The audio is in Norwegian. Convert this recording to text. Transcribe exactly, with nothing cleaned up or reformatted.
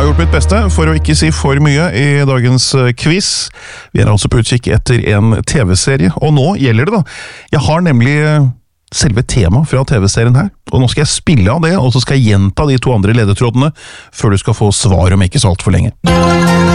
har gjort mitt beste for å ikke si for mye i dagens quiz. Vi er altså på utkikk etter en T V-serie, og nå gjelder det da. Jeg har nemlig selve temaet fra T V-serien her, og nå skal jeg spille av det, og så skal jeg gjenta de to andre ledetrådene før du skal få svar om ikke så alt for lenge.